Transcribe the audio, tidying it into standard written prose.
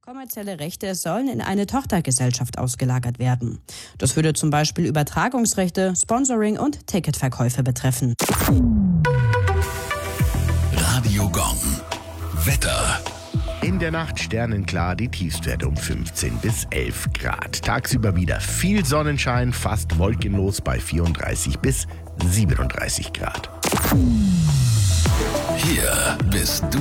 Kommerzielle Rechte sollen in eine Tochtergesellschaft ausgelagert werden. Das würde zum Beispiel Übertragungsrechte, Sponsoring und Ticketverkäufe betreffen. Radio Gong. Wetter. In der Nacht sternenklar, die Tiefstwerte um 15 bis 11 Grad. Tagsüber wieder viel Sonnenschein, fast wolkenlos bei 34 bis 37 Grad. Hier bist du